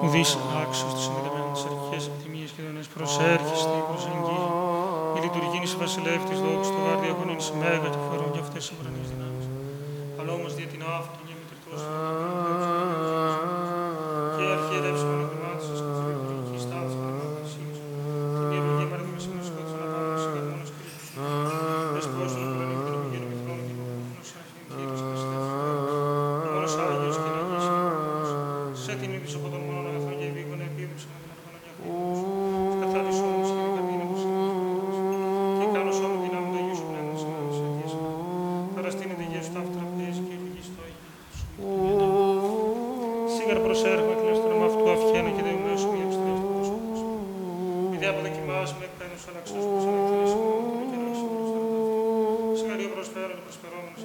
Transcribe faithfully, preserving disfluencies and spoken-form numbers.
ουδείς άξιος της συνδεδεμένης της αρχικές επιτιμίες και δονές προσέρχεστη προσεγγίζει. Η λειτουργήν εις βασιλεύ της δόξης, το γάρ διαγωνήν εις μέγα και φορών και αυτές τις ουρανίες δυνάμεις. Αλλά όμως δια την άφη και μετρητός και αρχιερεύσιμο νεκρομάτισης και την λειτουργική στάθηση πνευματικής την ιερουργία παραδείγμαση μουσικότητας να πάμε σε καρμόνες κρίσους δεσπόζων ουρανίου και νομιγένου μητρών και υποκούφωνος σεραφείμ κύριος Χριστές ο μόνος Άγιος και Αγίης σε την είδης από των μονών αγαθών και ευήκον επίδειψε με την αρχόνα και αγαθήνους καθάδεις όμως και δικαδίνε μου και κάνω σώμα δυνάμει το Αγίου σου πνεύμα σε μόνος Αγίας παραστήνεται Γέσου ταύτρα πτέση και λυγής το Αγίου Σίγαρα προσέρχομαι την εύστονα με αυτού αυχένα και δεουμέσου μια επιστρέφη πρόσωπος. Μη διάποδο κοιμάς με εκπαίνους αλλαξός όπως